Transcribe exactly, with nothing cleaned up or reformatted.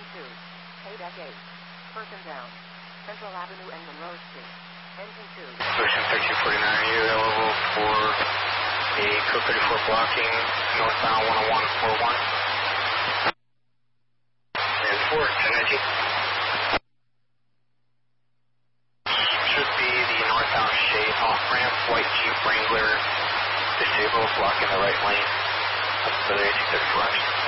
Engine two. K deck eight. Person down. Central Avenue and Monroe Street. Engine two. Ocean thirteen forty-nine, are you available for a code thirty-four blocking northbound one oh one four one? And four, ten nineteen. Should be the northbound shade off-ramp, white Jeep Wrangler, disabled, blocking the right lane. That's the eighteen thirty-four.